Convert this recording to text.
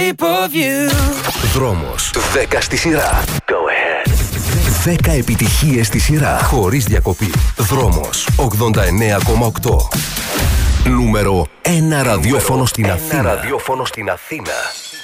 shape of you. Δρόμος 10 στη σειρά. Go ahead. 10 επιτυχίες στη σειρά, χωρίς διακοπή. Δρόμος 89,8. Νούμερο 1 ραδιόφωνο στην Αθήνα.